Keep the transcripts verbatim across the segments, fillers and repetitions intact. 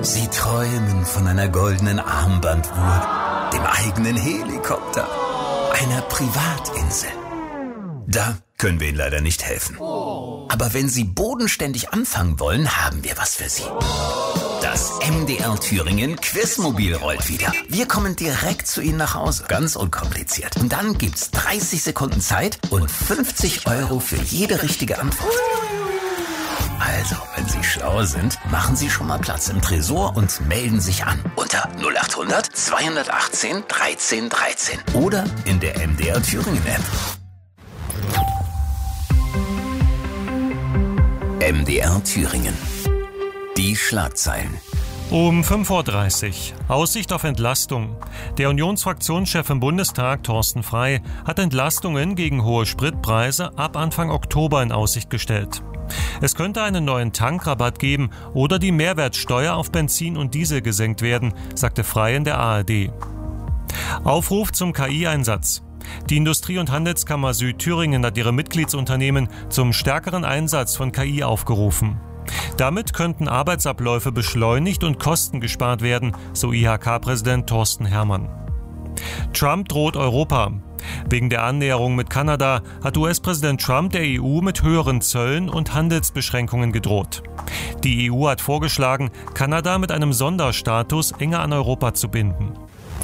Sie träumen von einer goldenen Armbanduhr, dem eigenen Helikopter, einer Privatinsel. Da können wir Ihnen leider nicht helfen. Aber wenn Sie bodenständig anfangen wollen, haben wir was für Sie. Das M D R Thüringen Quizmobil rollt wieder. Wir kommen direkt zu Ihnen nach Hause. Ganz unkompliziert. Und dann gibt's dreißig Sekunden Zeit und fünfzig Euro für jede richtige Antwort. Also, wenn Sie schlau sind, machen Sie schon mal Platz im Tresor und melden sich an. Unter null acht hundert zweihundertachtzehn dreizehn dreizehn. Oder in der M D R Thüringen App. M D R Thüringen. Die Schlagzeilen. Um fünf Uhr dreißig. Aussicht auf Entlastung. Der Unionsfraktionschef im Bundestag, Thorsten Frey, hat Entlastungen gegen hohe Spritpreise ab Anfang Oktober in Aussicht gestellt. Es könnte einen neuen Tankrabatt geben oder die Mehrwertsteuer auf Benzin und Diesel gesenkt werden, sagte Frey in der A R D. Aufruf zum K I-Einsatz. Die Industrie- und Handelskammer Südthüringen hat ihre Mitgliedsunternehmen zum stärkeren Einsatz von K I aufgerufen. Damit könnten Arbeitsabläufe beschleunigt und Kosten gespart werden, so I H K-Präsident Thorsten Herrmann. Trump droht Europa. Wegen der Annäherung mit Kanada hat U S-Präsident Trump der E U mit höheren Zöllen und Handelsbeschränkungen gedroht. Die E U hat vorgeschlagen, Kanada mit einem Sonderstatus enger an Europa zu binden.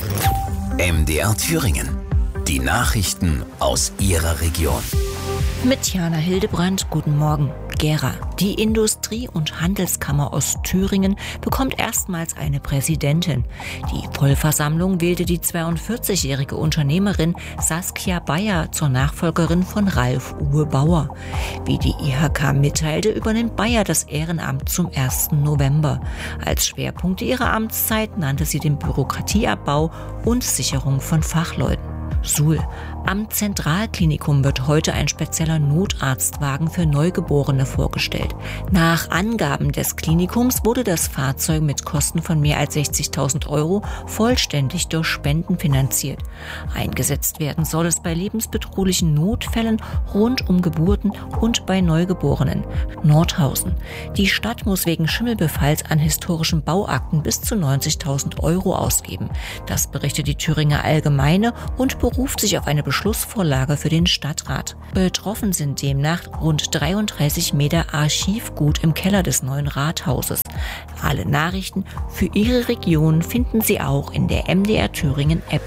M D R Thüringen. Die Nachrichten aus Ihrer Region. Mit Jana Hildebrand, guten Morgen. Gera. Die Industrie- und Handelskammer Ostthüringen bekommt erstmals eine Präsidentin. Die Vollversammlung wählte die zweiundvierzigjährige Unternehmerin Saskia Bayer zur Nachfolgerin von Ralf Uwe Bauer. Wie die I H K mitteilte, übernimmt Bayer das Ehrenamt zum ersten November. Als Schwerpunkte ihrer Amtszeit nannte sie den Bürokratieabbau und Sicherung von Fachleuten. Suhl. Am Zentralklinikum wird heute ein spezieller Notarztwagen für Neugeborene vorgestellt. Nach Angaben des Klinikums wurde das Fahrzeug mit Kosten von mehr als sechzigtausend Euro vollständig durch Spenden finanziert. Eingesetzt werden soll es bei lebensbedrohlichen Notfällen rund um Geburten und bei Neugeborenen. Nordhausen. Die Stadt muss wegen Schimmelbefalls an historischen Bauakten bis zu neunzigtausend Euro ausgeben. Das berichtet die Thüringer Allgemeine und beruft sich auf eine Beschlussvorlage für den Stadtrat. Betroffen sind demnach rund dreiunddreißig Meter Archivgut im Keller des neuen Rathauses. Alle Nachrichten für Ihre Region finden Sie auch in der M D R Thüringen App.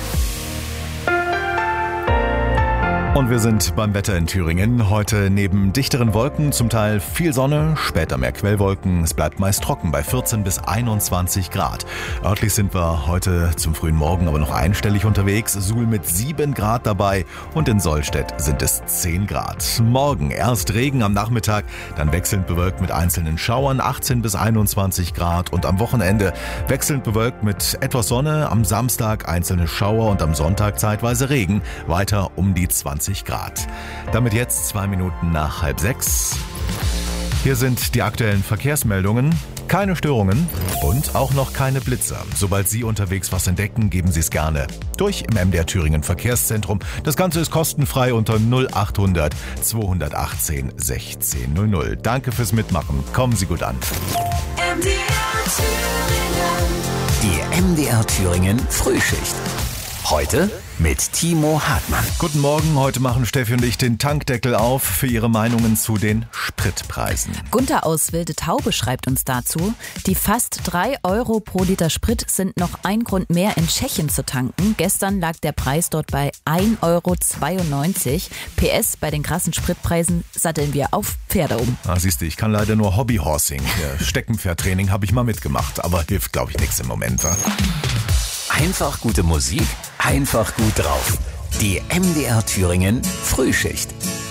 Und wir sind beim Wetter in Thüringen. Heute neben dichteren Wolken zum Teil viel Sonne, später mehr Quellwolken. Es bleibt meist trocken bei vierzehn bis einundzwanzig Grad. Örtlich sind wir heute zum frühen Morgen aber noch einstellig unterwegs. Suhl mit sieben Grad dabei und in Sollstedt sind es zehn Grad. Morgen erst Regen am Nachmittag, dann wechselnd bewölkt mit einzelnen Schauern, achtzehn bis einundzwanzig Grad. Und am Wochenende wechselnd bewölkt mit etwas Sonne, am Samstag einzelne Schauer und am Sonntag zeitweise Regen. Weiter um die zwanzig Grad. Damit jetzt zwei Minuten nach halb sechs. Hier sind die aktuellen Verkehrsmeldungen. Keine Störungen und auch noch keine Blitzer. Sobald Sie unterwegs was entdecken, geben Sie es gerne durch im M D R Thüringen Verkehrszentrum. Das Ganze ist kostenfrei unter null acht hundert zweihundertachtzehn sechzehn null null. Danke fürs Mitmachen. Kommen Sie gut an. M D R Thüringen. Die M D R Thüringen Frühschicht. Heute mit Timo Hartmann. Guten Morgen, heute machen Steffi und ich den Tankdeckel auf für Ihre Meinungen zu den Spritpreisen. Gunther aus Wilde Taube schreibt uns dazu, die fast drei Euro pro Liter Sprit sind noch ein Grund mehr in Tschechien zu tanken. Gestern lag der Preis dort bei ein Euro zweiundneunzig. P S, bei den krassen Spritpreisen satteln wir auf Pferde um. Ah, siehst du, ich kann leider nur Hobbyhorsing. Steckenpferdtraining habe ich mal mitgemacht, aber hilft, glaube ich, nichts im Moment. Ja? Einfach gute Musik, einfach gut drauf. Die M D R Thüringen Frühschicht.